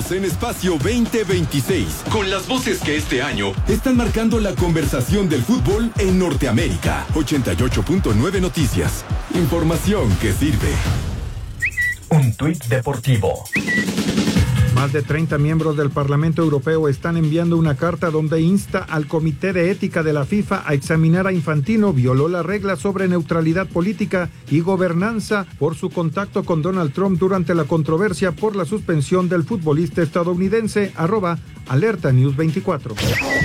Estamos en Espacio 2026, con las voces que este año están marcando la conversación del fútbol en Norteamérica. 88.9 Noticias. Información que sirve. Un tuit deportivo. Más de 30 miembros del Parlamento Europeo están enviando una carta donde insta al Comité de Ética de la FIFA a examinar a Infantino. Violó la regla sobre neutralidad política y gobernanza por su contacto con Donald Trump durante la controversia por la suspensión del futbolista estadounidense. @Alerta News 24.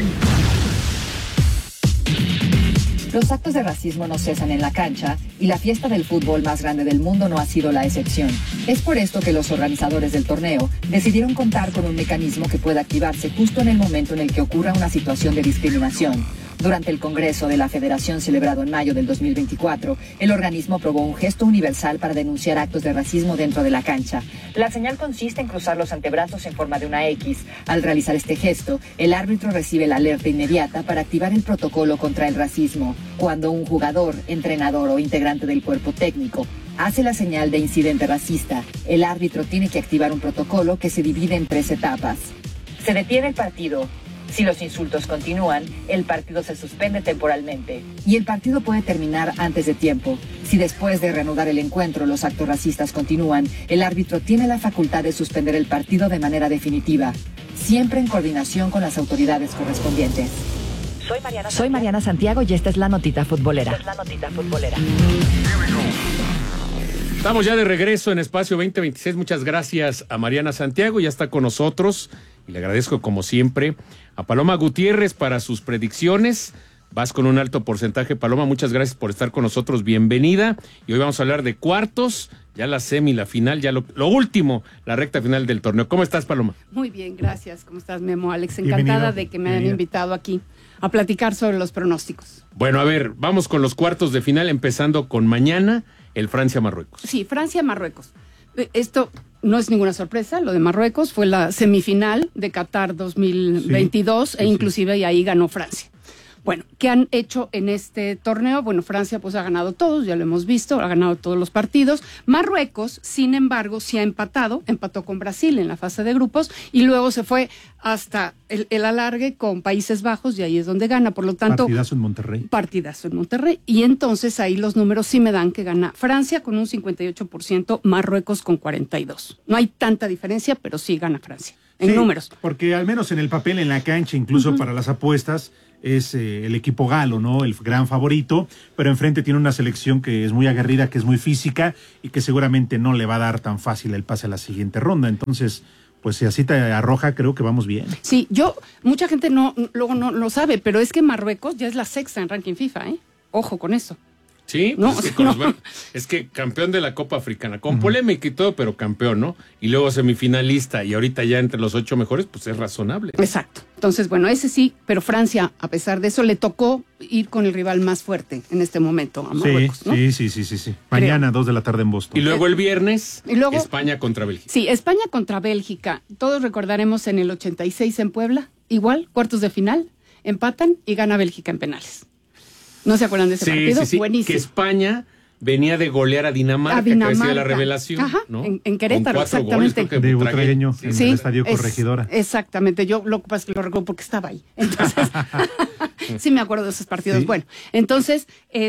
Los actos de racismo no cesan en la cancha y la fiesta del fútbol más grande del mundo no ha sido la excepción. Es por esto que los organizadores del torneo decidieron contar con un mecanismo que pueda activarse justo en el momento en el que ocurra una situación de discriminación. Durante el Congreso de la Federación celebrado en mayo del 2024, el organismo aprobó un gesto universal para denunciar actos de racismo dentro de la cancha. La señal consiste en cruzar los antebrazos en forma de una X. Al realizar este gesto, el árbitro recibe la alerta inmediata para activar el protocolo contra el racismo. Cuando un jugador, entrenador o integrante del cuerpo técnico hace la señal de incidente racista, el árbitro tiene que activar un protocolo que se divide en 3 etapas. Se detiene el partido. Si los insultos continúan, el partido se suspende temporalmente. Y el partido puede terminar antes de tiempo. Si después de reanudar el encuentro los actos racistas continúan, el árbitro tiene la facultad de suspender el partido de manera definitiva, siempre en coordinación con las autoridades correspondientes. Soy Mariana Santiago y esta es la notita futbolera. Estamos ya de regreso en Espacio 2026. Muchas gracias a Mariana Santiago, ya está con nosotros. Y le agradezco, como siempre, a Paloma Gutiérrez para sus predicciones. Vas con un alto porcentaje, Paloma. Muchas gracias por estar con nosotros. Bienvenida. Y hoy vamos a hablar de cuartos, ya la semi, la final, ya lo último, la recta final del torneo. ¿Cómo estás, Paloma? Muy bien, gracias. ¿Cómo estás, Memo? Alex, encantada de que me hayan invitado aquí a platicar sobre los pronósticos. Bueno, a ver, vamos con los cuartos de final, empezando con mañana, el Francia-Marruecos. Sí, Francia-Marruecos. Esto no es ninguna sorpresa, lo de Marruecos fue la semifinal de Qatar 2022 e inclusive y ahí ganó Francia. Bueno, ¿qué han hecho en este torneo? Bueno, Francia pues ha ganado todos, ya lo hemos visto, ha ganado todos los partidos. Marruecos, sin embargo, sí ha empató con Brasil en la fase de grupos y luego se fue hasta el alargue con Países Bajos y ahí es donde gana, por lo tanto... Partidazo en Monterrey. Y entonces ahí los números sí me dan que gana Francia con un 58%, Marruecos con 42%. No hay tanta diferencia, pero sí gana Francia en números. Porque al menos en el papel, en la cancha, incluso para las apuestas, es el equipo galo, ¿no? El gran favorito, pero enfrente tiene una selección que es muy aguerrida, que es muy física y que seguramente no le va a dar tan fácil el pase a la siguiente ronda. Entonces, pues si así te arroja, creo que vamos bien. Sí, mucha gente luego no lo sabe, pero es que Marruecos ya es la 6ª en ranking FIFA, ¿eh? Ojo con eso. Sí, no, es que campeón de la Copa Africana, con polémica y todo, pero campeón, ¿no? Y luego semifinalista y ahorita ya entre los 8 mejores, pues es razonable. Exacto. Entonces, bueno, ese sí, pero Francia, a pesar de eso, le tocó ir con el rival más fuerte en este momento a Marruecos, ¿no? Sí. Mañana, 2 de la tarde en Boston. Y luego el viernes, España contra Bélgica. Sí, España contra Bélgica. Todos recordaremos en el 86 en Puebla, igual, cuartos de final, empatan y gana Bélgica en penales. ¿No se acuerdan de ese partido? Sí, buenísimo. Que España venía de golear a Dinamarca, que había sido la revelación. Ajá, ¿no? en Querétaro, con 4 exactamente. Goles, de Butragueño, en el Estadio Corregidora. Exactamente, yo lo que pasa es que lo recuerdo porque estaba ahí. Entonces, sí me acuerdo de esos partidos. Sí. Bueno, entonces,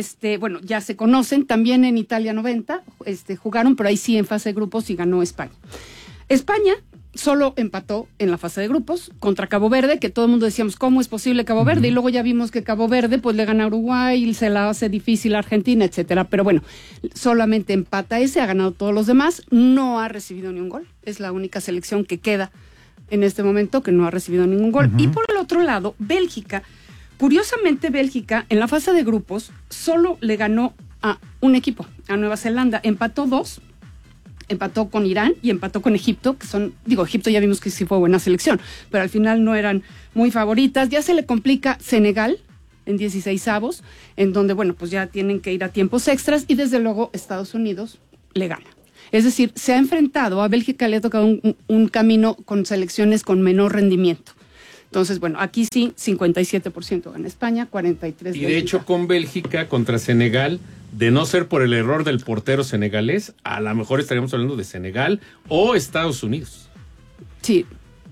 ya se conocen. También en Italia 90 jugaron, pero ahí sí en fase de grupos y ganó España. España solo empató en la fase de grupos contra Cabo Verde, que todo el mundo decíamos, ¿cómo es posible Cabo Verde? Y luego ya vimos que Cabo Verde pues le gana a Uruguay y se la hace difícil a Argentina, etcétera. Pero bueno, solamente empata ese, ha ganado todos los demás, no ha recibido ni un gol. Es la única selección que queda en este momento que no ha recibido ningún gol. Y por el otro lado, Bélgica, curiosamente Bélgica en la fase de grupos solo le ganó a un equipo, a Nueva Zelanda, empató 2. Empató con Irán y empató con Egipto, Egipto ya vimos que sí fue buena selección, pero al final no eran muy favoritas. Ya se le complica Senegal en 16avos, en donde, pues ya tienen que ir a tiempos extras y desde luego Estados Unidos le gana. Es decir, se ha enfrentado, a Bélgica le ha tocado un camino con selecciones con menor rendimiento. Entonces, aquí sí, 57% gana España, 43% Bélgica. Y de hecho con Bélgica contra Senegal, de no ser por el error del portero senegalés, a lo mejor estaríamos hablando de Senegal o Estados Unidos. Sí,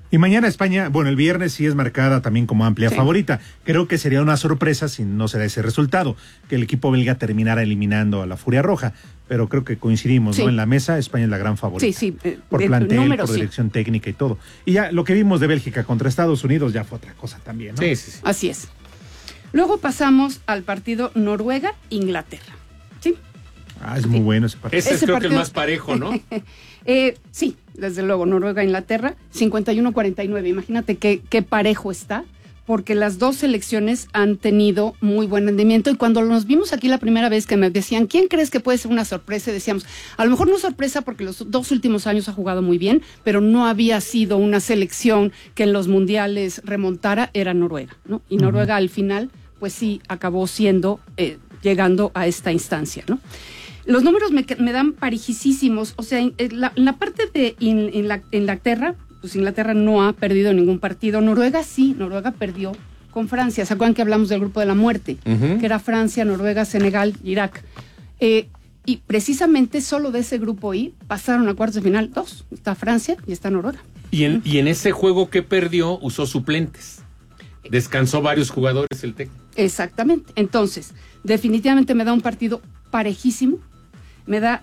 Y mañana España, bueno, el viernes sí es marcada también como amplia Sí. favorita. Creo que sería una sorpresa si no se da ese resultado, que el equipo belga terminara eliminando a la Furia Roja. Pero creo que coincidimos, Sí. ¿no? En la mesa, España es la gran favorita. Sí, Por de plantel, número, por sí. dirección técnica y todo. Y ya lo que vimos de Bélgica contra Estados Unidos ya fue otra cosa también, ¿no? Sí, sí, sí. Así es. Luego pasamos al partido Noruega-Inglaterra. ¿Sí? Es muy bueno ese partido. Ese es Ese creo que el partido- más parejo, ¿no? Sí, desde luego, Noruega-Inglaterra, 51-49. Imagínate qué parejo está, porque las dos selecciones han tenido muy buen rendimiento. Y cuando nos vimos aquí la primera vez que me decían, ¿quién crees que puede ser una sorpresa? Y decíamos, a lo mejor no sorpresa porque los 2 últimos años ha jugado muy bien, pero no había sido una selección que en los mundiales remontara, era Noruega, ¿no? Y Noruega al final, pues sí, acabó siendo, llegando a esta instancia, ¿no? Los números me dan parejísimos. O sea, en la parte de Inglaterra, pues Inglaterra no ha perdido ningún partido. Noruega sí, Noruega perdió con Francia. ¿Se acuerdan que hablamos del grupo de la muerte? Ujú. Que era Francia, Noruega, Senegal, Irak. Y precisamente solo de ese grupo I pasaron a cuartos de final 2. Está Francia y está Noruega. Y en ese juego que perdió, usó suplentes. Descansó varios jugadores el técnico. Exactamente. Entonces, definitivamente me da un partido parejísimo. Me da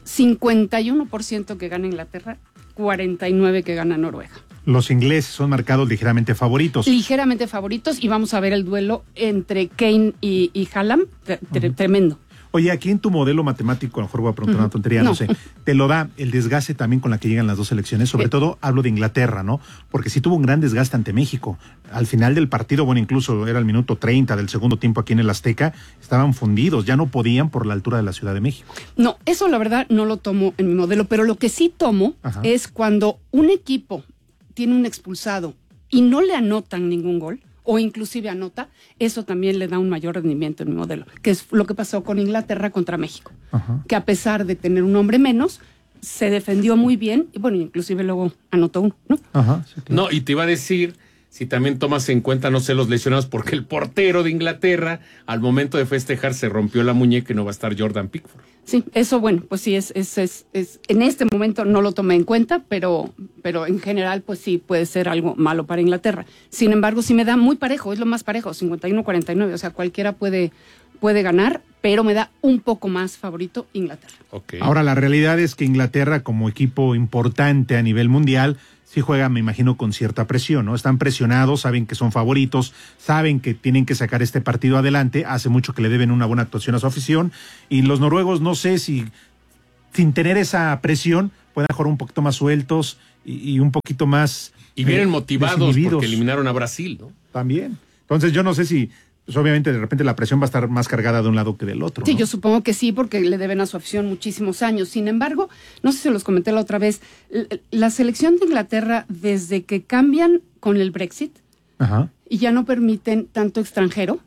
51% que gana Inglaterra, 49% que gana Noruega. Los ingleses son marcados ligeramente favoritos. Ligeramente favoritos, y vamos a ver el duelo entre Kane y Haaland. Tremendo. Oye, aquí en tu modelo matemático, a lo mejor voy a preguntar una tontería, no sé, te lo da el desgaste también con la que llegan las dos selecciones, sobre todo hablo de Inglaterra, ¿no? Porque sí tuvo un gran desgaste ante México. Al final del partido, bueno, incluso era el minuto 30 del segundo tiempo aquí en el Azteca, estaban fundidos, ya no podían por la altura de la Ciudad de México. No, eso la verdad no lo tomo en mi modelo, pero lo que sí tomo es cuando un equipo tiene un expulsado y no le anotan ningún gol, o inclusive anota, eso también le da un mayor rendimiento en mi modelo, que es lo que pasó con Inglaterra contra México, que a pesar de tener un hombre menos, se defendió muy bien, y bueno, inclusive luego anotó uno, ¿no? Sí, claro. No, y te iba a decir, si también tomas en cuenta, no sé, los lesionados, porque el portero de Inglaterra, al momento de festejar, se rompió la muñeca y no va a estar Jordan Pickford. Sí, eso bueno, pues sí, es en este momento no lo tomé en cuenta, pero en general pues sí puede ser algo malo para Inglaterra. Sin embargo, sí me da muy parejo, es lo más parejo, 51-49, o sea, cualquiera puede ganar, pero me da un poco más favorito Inglaterra. Okay. Ahora, la realidad es que Inglaterra, como equipo importante a nivel mundial, sí juega, me imagino, con cierta presión, ¿no? Están presionados, saben que son favoritos, saben que tienen que sacar este partido adelante, hace mucho que le deben una buena actuación a su afición, y los noruegos, no sé si sin tener esa presión puedan jugar un poquito más sueltos y un poquito más Y vienen motivados desinhibidos. porque eliminaron a Brasil, ¿no? También. Entonces yo no sé si, pues obviamente de repente la presión va a estar más cargada de un lado que del otro. Sí, ¿no? yo supongo que sí, porque le deben a su afición muchísimos años. Sin embargo, no sé si se los comenté la otra vez, la selección de Inglaterra, desde que cambian con el Brexit y ya no permiten tanto extranjero,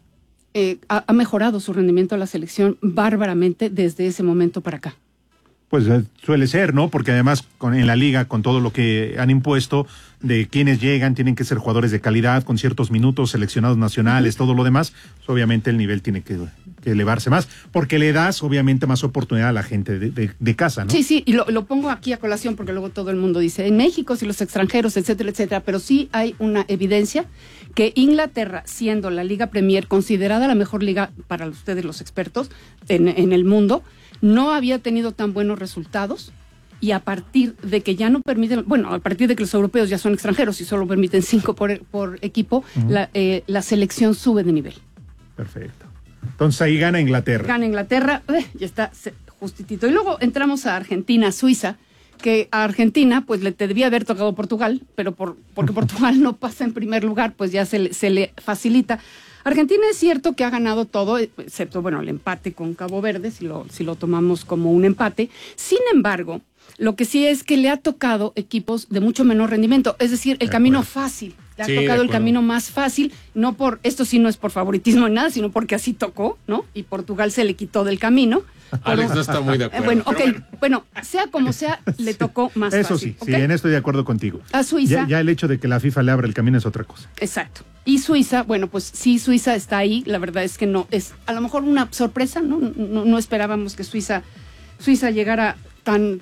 ha mejorado su rendimiento de la selección bárbaramente desde ese momento para acá. Pues suele ser, ¿no? Porque además en la liga, con todo lo que han impuesto, de quienes llegan, tienen que ser jugadores de calidad, con ciertos minutos, seleccionados nacionales, todo lo demás, pues obviamente el nivel tiene que elevarse más, porque le das obviamente más oportunidad a la gente de casa, ¿no? Sí, sí, y lo pongo aquí a colación porque luego todo el mundo dice, en México, si los extranjeros, etcétera, etcétera, pero sí hay una evidencia que Inglaterra, siendo la Liga Premier, considerada la mejor liga para ustedes los expertos en el mundo, no había tenido tan buenos resultados, y a partir de que ya no permiten, bueno, a partir de que los europeos ya son extranjeros y solo permiten 5 por equipo, la selección sube de nivel. Perfecto. Entonces ahí gana Inglaterra. Gana Inglaterra, ya está justitito. Y luego entramos a Argentina, Suiza, que a Argentina pues le debía haber tocado Portugal, pero porque Portugal no pasa en primer lugar, pues ya se le facilita. Argentina es cierto que ha ganado todo, excepto, bueno, el empate con Cabo Verde, si lo tomamos como un empate. Sin embargo, lo que sí es que le ha tocado equipos de mucho menor rendimiento, es decir, el camino fácil. Le ha tocado el camino más fácil, esto sí no es por favoritismo ni nada, sino porque así tocó, ¿no? Y Portugal se le quitó del camino. Alex no está muy de acuerdo. Bueno, bueno, sea como sea, le tocó más Eso fácil. sí, en esto estoy de acuerdo contigo. A Suiza. Ya el hecho de que la FIFA le abra el camino es otra cosa. Exacto. Y Suiza, bueno, pues sí, Suiza está ahí, la verdad es que no, es a lo mejor una sorpresa, ¿no? No esperábamos que Suiza llegara tan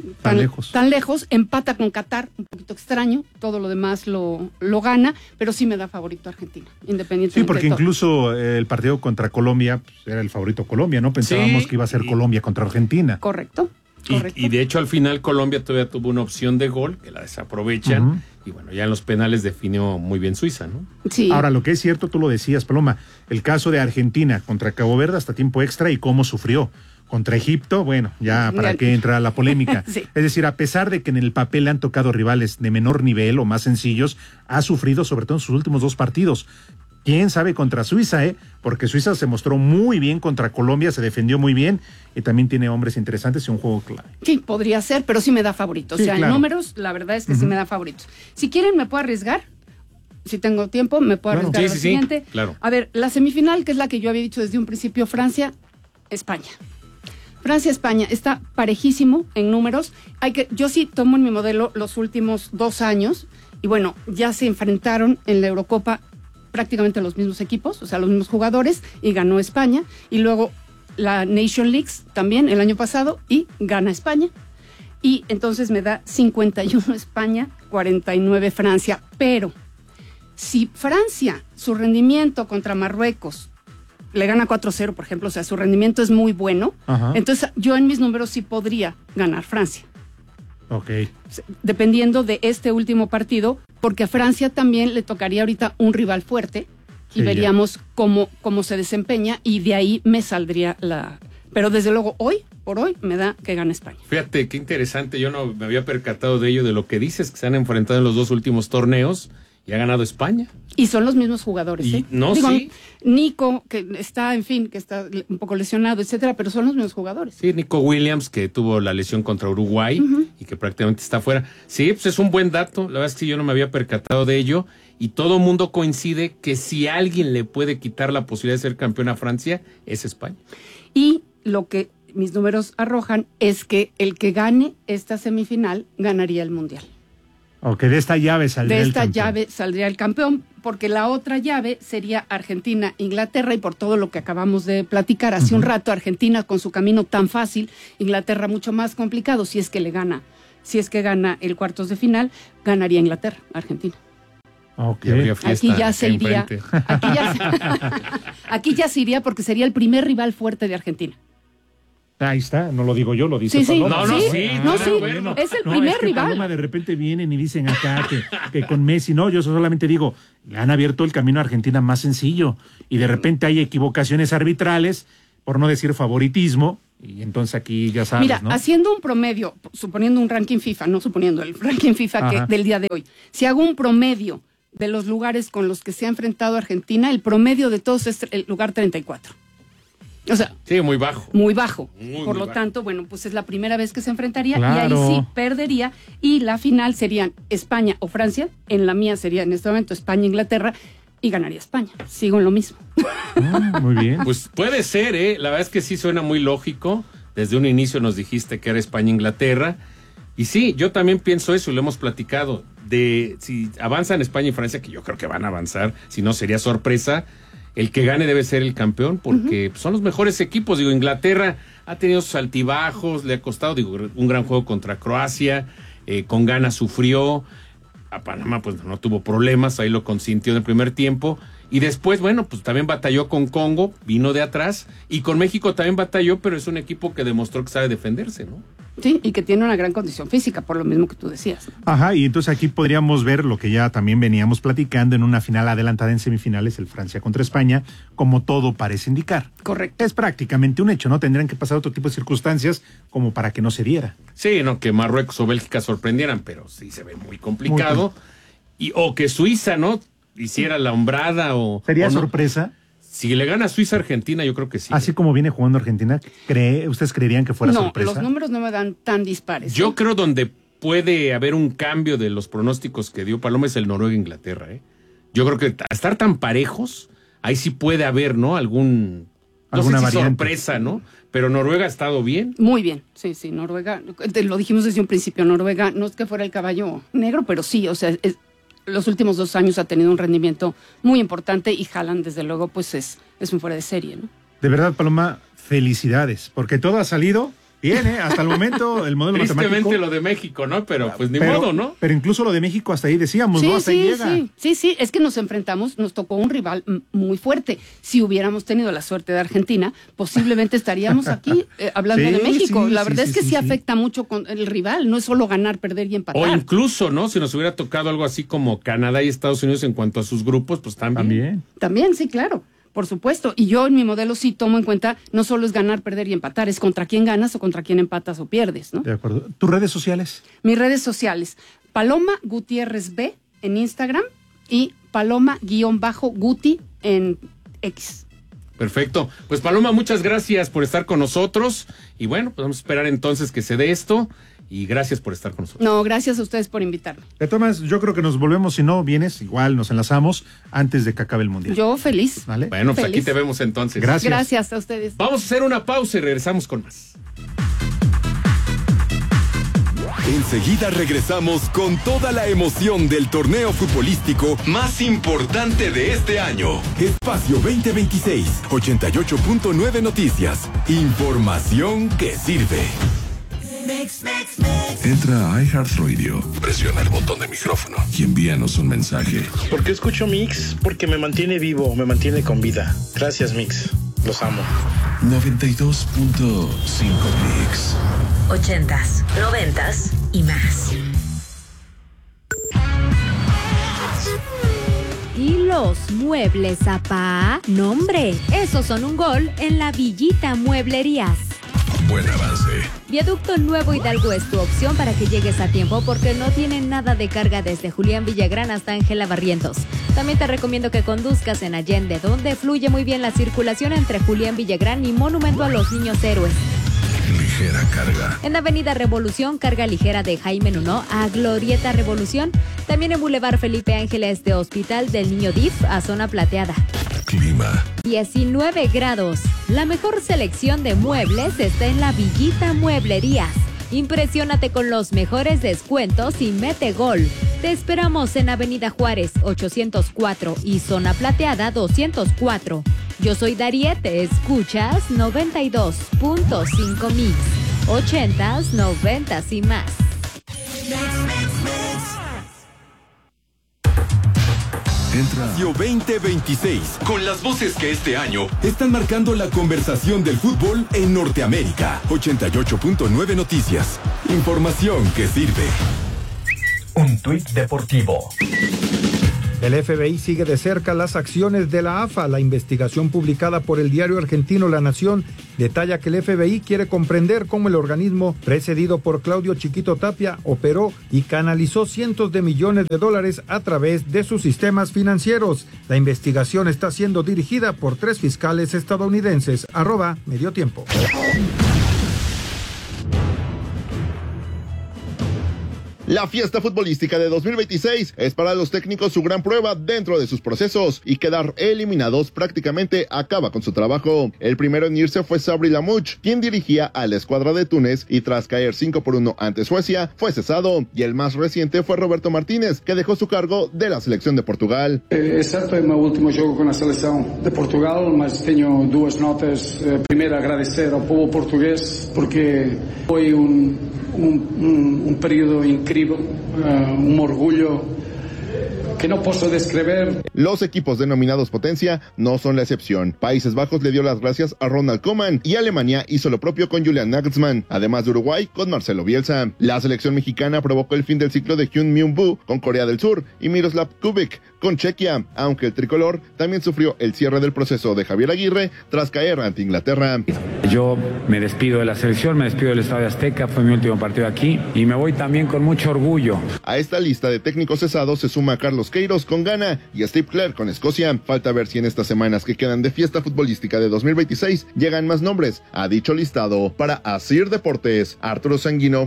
lejos, empata con Qatar, un poquito extraño, todo lo demás lo gana, pero sí me da favorito Argentina, independientemente. Sí, porque incluso el partido contra Colombia pues, era el favorito Colombia, ¿no? Pensábamos que iba a ser Colombia contra Argentina. Correcto. Y de hecho al final Colombia todavía tuvo una opción de gol que la desaprovechan y bueno, ya en los penales definió muy bien Suiza, ¿no? Sí. Ahora, lo que es cierto, tú lo decías, Paloma, el caso de Argentina contra Cabo Verde hasta tiempo extra y cómo sufrió. Contra Egipto, bueno, ya para qué entra la polémica. Sí. Es decir, a pesar de que en el papel le han tocado rivales de menor nivel o más sencillos, ha sufrido sobre todo en sus últimos 2 partidos. ¿Quién sabe contra Suiza, Porque Suiza se mostró muy bien contra Colombia, se defendió muy bien y también tiene hombres interesantes y un juego clave. Sí, podría ser, pero sí me da favoritos. Sí, o sea, claro. En números, la verdad es que sí me da favoritos. Si quieren, me puedo arriesgar. Si tengo tiempo, me puedo arriesgar Sí, lo siguiente. claro. A ver, la semifinal, que es la que yo había dicho desde un principio, Francia-España. Francia-España está parejísimo en números. Yo sí tomo en mi modelo los últimos 2 años y bueno, ya se enfrentaron en la Eurocopa prácticamente los mismos equipos, o sea, los mismos jugadores, y ganó España. Y luego la Nation Leagues también el año pasado y gana España. Y entonces me da 51 España, 49 Francia. Pero si Francia, su rendimiento contra Marruecos, le gana 4-0, por ejemplo, o sea, su rendimiento es muy bueno, entonces yo en mis números sí podría ganar Francia. Ok. Dependiendo de este último partido, porque a Francia también le tocaría ahorita un rival fuerte y Sí, veríamos cómo se desempeña y de ahí me saldría la... Pero desde luego por hoy me da que gane España. Fíjate, qué interesante, yo no me había percatado de ello, de lo que dices, que se han enfrentado en los 2 últimos torneos y ha ganado España. Y son los mismos jugadores, Y, no, Digo, sí. Nico, que está, en fin, que está un poco lesionado, etcétera, pero son los mismos jugadores. Sí, Nico Williams, que tuvo la lesión contra Uruguay y que prácticamente está fuera. Sí, pues es un buen dato. La verdad es que yo no me había percatado de ello. Y todo mundo coincide que si alguien le puede quitar la posibilidad de ser campeón a Francia, es España. Y lo que mis números arrojan es que el que gane esta semifinal ganaría el Mundial. Ok, de esta llave saldría De el esta campeón. llave saldría el campeón, porque la otra llave sería Argentina-Inglaterra, y por todo lo que acabamos de platicar hace un rato, Argentina con su camino tan fácil, Inglaterra mucho más complicado. Si es que gana el cuartos de final, ganaría Inglaterra, Argentina. Ok. Y habría fiesta Aquí ya se acá iría. enfrente. Aquí ya se iría porque sería el primer rival fuerte de Argentina. Ahí está, no lo digo yo, lo dice Sí, sí, Paloma. No, sí, sí, no, estoy sí, de acuerdo. es el No, primer es que rival. Paloma de repente vienen y dicen acá que con Messi, no, yo solamente digo, le han abierto el camino a Argentina más sencillo y de repente hay equivocaciones arbitrales, por no decir favoritismo, y entonces aquí ya sabes, Mira, ¿no? haciendo un promedio, suponiendo un ranking FIFA, no suponiendo el ranking FIFA del día de hoy, si hago un promedio de los lugares con los que se ha enfrentado Argentina, el promedio de todos es el lugar 34. O sea, Sí, muy bajo. muy bajo. Muy Por lo bajo. tanto, bueno, pues es la primera vez que se enfrentaría Claro. y ahí sí perdería. Y la final serían España o Francia. En la mía sería en este momento España-Inglaterra y ganaría España. Sigo en lo mismo. Muy bien. Pues puede ser, La verdad es que sí suena muy lógico. Desde un inicio nos dijiste que era España-Inglaterra. Y sí, yo también pienso eso y lo hemos platicado. De si avanzan España y Francia, que yo creo que van a avanzar, si no sería sorpresa. El que gane debe ser el campeón porque son los mejores equipos. Digo, Inglaterra ha tenido sus altibajos, le ha costado, un gran juego contra Croacia, con ganas sufrió. A Panamá pues no tuvo problemas, ahí lo consintió en el primer tiempo. Y después, bueno, pues también batalló con Congo, vino de atrás. Y con México también batalló, pero es un equipo que demostró que sabe defenderse, ¿no? Sí, y que tiene una gran condición física, por lo mismo que tú decías. Ajá, y entonces aquí podríamos ver lo que ya también veníamos platicando en una final adelantada en semifinales, el Francia contra España, como todo parece indicar. Correcto. Es prácticamente un hecho, ¿no? Tendrían que pasar otro tipo de circunstancias como para que no se diera. Sí, no que Marruecos o Bélgica sorprendieran, pero sí se ve muy complicado. O que Suiza, ¿no? Hiciera la hombrada o... ¿Sería o no. sorpresa? Si le gana Suiza a Argentina, yo creo que sí. Así como viene jugando Argentina, ¿ustedes creerían que fuera No, sorpresa? los números no me dan tan dispares. Yo creo donde puede haber un cambio de los pronósticos que dio Paloma es el Noruega-Inglaterra, Yo creo que a estar tan parejos, ahí sí puede haber, ¿no? Alguna no sé si variante. sorpresa, ¿no? Pero Noruega ha estado bien. Muy bien, sí, Noruega, lo dijimos desde un principio, Noruega no es que fuera el caballo negro, pero sí, o sea, los últimos 2 años ha tenido un rendimiento muy importante y Haaland, desde luego, pues es un fuera de serie, ¿no? De verdad, Paloma, felicidades, porque todo ha salido Bien, hasta el momento el modelo Tristemente matemático. lo de México, ¿no? Pero pues ni modo, ¿no? Pero incluso lo de México hasta ahí decíamos, Sí, ¿no? Hasta ahí sí, llega. sí, es que nos tocó un rival muy fuerte. Si hubiéramos tenido la suerte de Argentina, posiblemente estaríamos aquí hablando Sí, de México. sí, La verdad es que sí sí. afecta mucho con el rival, no es solo ganar, perder y empatar. O incluso, ¿no? Si nos hubiera tocado algo así como Canadá y Estados Unidos en cuanto a sus grupos, pues también. También, sí, claro. Por supuesto, y yo en mi modelo sí tomo en cuenta, no solo es ganar, perder y empatar, es contra quién ganas o contra quién empatas o pierdes, ¿no? De acuerdo. ¿Tus redes sociales? Mis redes sociales, Paloma Gutiérrez B en Instagram y Paloma-Guti en X. Perfecto. Pues Paloma, muchas gracias por estar con nosotros. Y bueno, pues vamos a esperar entonces que se dé esto. Y gracias por estar con nosotros. No, gracias a ustedes por invitarme. De todas maneras, yo creo que nos volvemos, si no vienes, igual nos enlazamos antes de que acabe el Mundial. Yo feliz. ¿Vale? Bueno, pues Feliz. aquí te vemos entonces. Gracias. Gracias a ustedes. Vamos a hacer una pausa y regresamos con más. Enseguida regresamos con toda la emoción del torneo futbolístico más importante de este año. Espacio 2026, 88.9 Noticias. Información que sirve. Entra a iHeartRadio, presiona el botón de micrófono y envíanos un mensaje. ¿Por qué escucho Mix? Porque me mantiene vivo, me mantiene con vida. Gracias, Mix. Los amo. 92.5 Mix. 80s, 90s y más. ¿Y los muebles, apá? No, hombre, esos son un gol en la Villita Mueblerías. Buen avance. Viaducto Nuevo Hidalgo es tu opción para que llegues a tiempo porque no tienen nada de carga desde Julián Villagrán hasta Ángela Barrientos. También te recomiendo que conduzcas en Allende, donde fluye muy bien la circulación entre Julián Villagrán y Monumento a los Niños Héroes. Ligera carga. En Avenida Revolución, carga ligera de Jaime Nuno a Glorieta Revolución. También en Boulevard Felipe Ángeles de Hospital del Niño DIF a Zona Plateada. Clima. 19 grados. La mejor selección de muebles está en la Villita Mueblerías. Impresiónate con los mejores descuentos y mete gol. Te esperamos en Avenida Juárez 804 y Zona Plateada 204. Yo soy Dariete, escuchas 92.5 Mix. 80s, 90s y más. Espacio 2026, con las voces que este año están marcando la conversación del fútbol en Norteamérica. 88.9 Noticias. Información que sirve. Un tuit deportivo. El FBI sigue de cerca las acciones de la AFA. La investigación publicada por el diario argentino La Nación detalla que el FBI quiere comprender cómo el organismo, precedido por Claudio Chiquito Tapia, operó y canalizó cientos de millones de dólares a través de sus sistemas financieros. La investigación está siendo dirigida por 3 fiscales estadounidenses. @mediotiempo. La fiesta futbolística de 2026 es para los técnicos su gran prueba dentro de sus procesos y quedar eliminados prácticamente acaba con su trabajo. El primero en irse fue Sabri Lamouche, quien dirigía a la escuadra de Túnez y tras caer 5-1 ante Suecia fue cesado. Y el más reciente fue Roberto Martínez, que dejó su cargo de la selección de Portugal. É certo, é o meu último jogo com a seleção de Portugal, mas tenho 2 notas. Primeiro, agradecer ao povo português porque foi um período incrível, orgullo que no puedo describir. Los equipos denominados Potencia no son la excepción. Países Bajos le dio las gracias a Ronald Koeman y Alemania hizo lo propio con Julian Nagelsmann, además de Uruguay con Marcelo Bielsa. La selección mexicana provocó el fin del ciclo de Hyun Myung-woo con Corea del Sur y Miroslav Kubik con Chequia, aunque el tricolor también sufrió el cierre del proceso de Javier Aguirre tras caer ante Inglaterra. Yo me despido de la selección, me despido del Estadio Azteca, fue mi último partido aquí y me voy también con mucho orgullo. A esta lista de técnicos cesados se suma Carlos Queiroz con Ghana y Steve Clare con Escocia. Falta ver si en estas semanas que quedan de fiesta futbolística de 2026 llegan más nombres a dicho listado. Para Asir Deportes, Arturo Sanguino.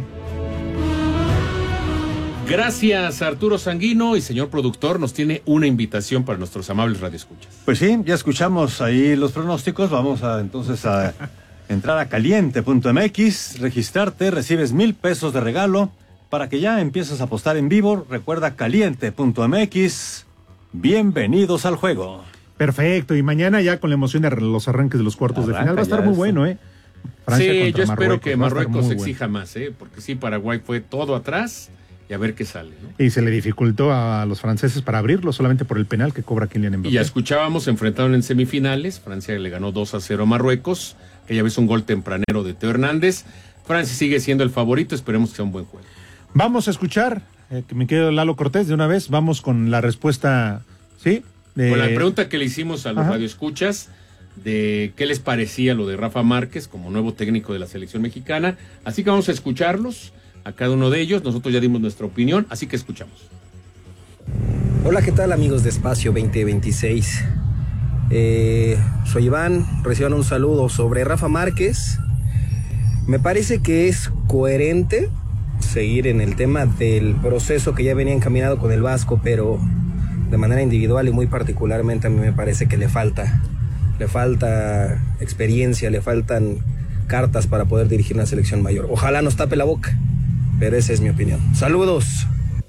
Gracias, Arturo Sanguino. Y señor productor, nos tiene una invitación para nuestros amables radioescuchas. Pues sí, ya escuchamos ahí los pronósticos. Vamos entonces a entrar a caliente.mx, registrarte, recibes $1,000 de regalo para que ya empieces a apostar en vivo. Recuerda caliente.mx. Bienvenidos al juego. Perfecto, y mañana ya con la emoción de los arranques de los cuartos de final va a estar muy bueno, Francia sí, contra yo espero Marruecos, que va a estar Marruecos muy exija más, porque sí, Paraguay fue todo atrás y a ver qué sale, ¿no? Y se le dificultó a los franceses para abrirlo solamente por el penal que cobra Kylian Mbappé. Y ya escuchábamos, se enfrentaron en semifinales, Francia le ganó 2-0 a Marruecos, que ya ves un gol tempranero de Teo Hernández. Francia sigue siendo el favorito, esperemos que sea un buen juego. Vamos a escuchar, que me quedo Lalo Cortés de una vez, vamos con la respuesta, ¿sí? Con la pregunta que le hicimos a los radioescuchas de qué les parecía lo de Rafa Márquez como nuevo técnico de la selección mexicana. Así que vamos a escucharlos, a cada uno de ellos. Nosotros ya dimos nuestra opinión, así que escuchamos. Hola, ¿qué tal amigos de Espacio 2026? Soy Iván, reciban un saludo sobre Rafa Márquez. Me parece que es coherente seguir en el tema del proceso que ya venía encaminado con el Vasco, pero de manera individual y muy particularmente a mí me parece que le falta experiencia, le faltan cartas para poder dirigir una selección mayor. Ojalá nos tape la boca, pero esa es mi opinión. Saludos.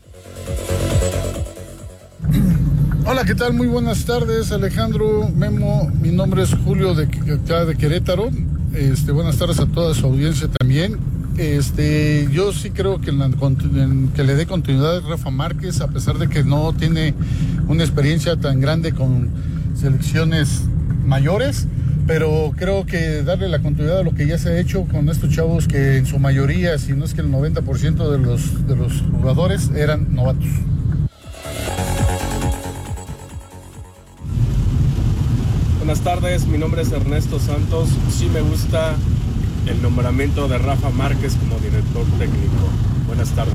Hola, ¿qué tal? Muy buenas tardes, Alejandro, Memo. Mi nombre es Julio de Querétaro. Buenas tardes a toda su audiencia también. Yo sí creo que que le dé continuidad a Rafa Márquez, a pesar de que no tiene una experiencia tan grande con selecciones mayores, pero creo que darle la continuidad a lo que ya se ha hecho con estos chavos que en su mayoría, si no es que el 90% de los jugadores eran novatos. Buenas tardes, mi nombre es Ernesto Santos. Sí me gusta el nombramiento de Rafa Márquez como director técnico. Buenas tardes.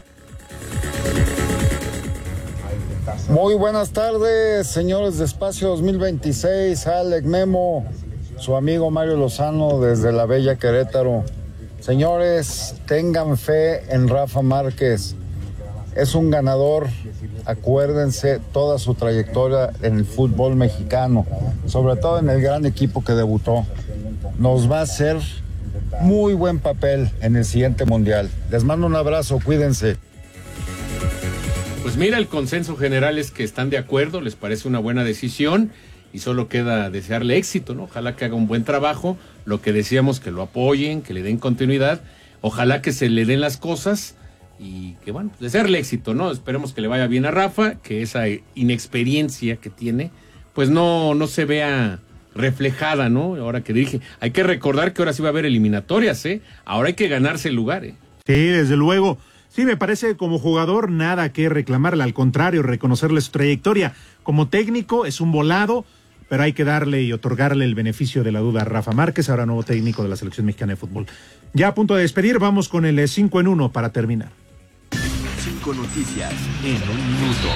Muy buenas tardes, señores de Espacio 2026, Alex, Memo, su amigo Mario Lozano desde la bella Querétaro. Señores, tengan fe en Rafa Márquez. Es un ganador, acuérdense toda su trayectoria en el fútbol mexicano, sobre todo en el gran equipo que debutó. Nos va a hacer muy buen papel en el siguiente mundial. Les mando un abrazo, cuídense. Pues mira, el consenso general es que están de acuerdo, les parece una buena decisión y solo queda desearle éxito, ¿no? Ojalá que haga un buen trabajo, lo que decíamos, que lo apoyen, que le den continuidad, ojalá que se le den las cosas y que, bueno, desearle éxito, ¿no? Esperemos que le vaya bien a Rafa, que esa inexperiencia que tiene, pues no se vea reflejada, ¿no? Ahora que dirige. Hay que recordar que ahora sí va a haber eliminatorias, Ahora hay que ganarse el lugar, Sí, desde luego. Sí, me parece como jugador nada que reclamarle, al contrario, reconocerle su trayectoria. Como técnico es un volado, pero hay que darle y otorgarle el beneficio de la duda a Rafa Márquez, ahora nuevo técnico de la Selección Mexicana de Fútbol. Ya a punto de despedir, vamos con el 5 en 1 para terminar. 5 noticias en un minuto.